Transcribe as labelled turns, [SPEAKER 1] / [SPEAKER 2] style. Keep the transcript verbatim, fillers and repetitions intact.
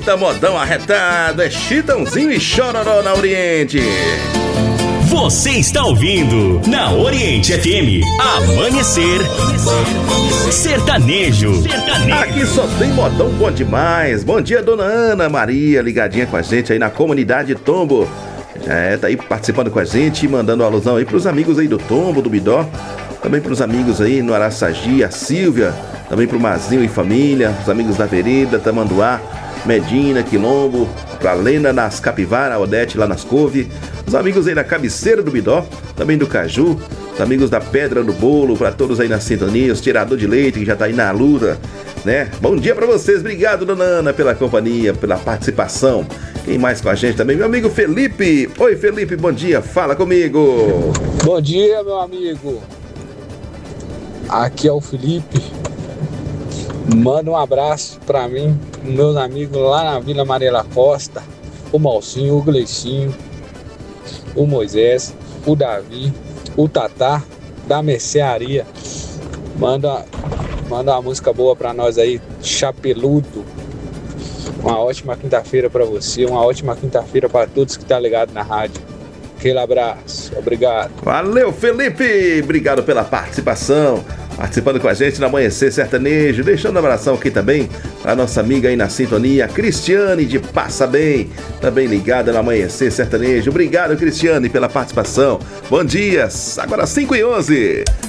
[SPEAKER 1] Eita, modão arretado, é Chitãozinho e Chororó na Oriente.
[SPEAKER 2] Você está ouvindo na Oriente F M Amanhecer Sertanejo.
[SPEAKER 1] Aqui só tem modão bom demais. Bom dia, dona Ana Maria, ligadinha com a gente aí na comunidade Tombo. Já é, tá aí participando com a gente, mandando uma alusão aí pros amigos aí do Tombo, do Bidó. Também pros amigos aí no Araçagi, a Silvia. Também pro Mazinho e família, os amigos da Vereda, Tamanduá, Medina, Quilombo, pra Lena nas Capivara, a Odete lá nas Couve, os amigos aí na cabeceira do Bidó, também do Caju, os amigos da Pedra do Bolo, pra todos aí na sintonia, os tirador de leite que já tá aí na luta, né? Bom dia pra vocês, obrigado, dona Ana, pela companhia, pela participação. Quem mais com a gente também? Meu amigo Felipe. Oi, Felipe, bom dia, fala comigo.
[SPEAKER 3] Bom dia, meu amigo. Aqui é o Felipe. Manda um abraço pra mim, meus amigos lá na Vila Amarela Costa, o Malcinho, o Gleicinho, o Moisés, o Davi, o Tatá, da Mercearia. Manda, manda uma música boa pra nós aí, Chapeludo. Uma ótima quinta-feira pra você, uma ótima quinta-feira pra todos que tá ligado na rádio. Aquele abraço, obrigado.
[SPEAKER 1] Valeu, Felipe, obrigado pela participação. Participando com a gente no Amanhecer Sertanejo, deixando um abração aqui também a nossa amiga aí na sintonia, Cristiane de Passa Bem, também ligada no Amanhecer Sertanejo. Obrigado, Cristiane, pela participação. Bom dia, agora cinco e onze.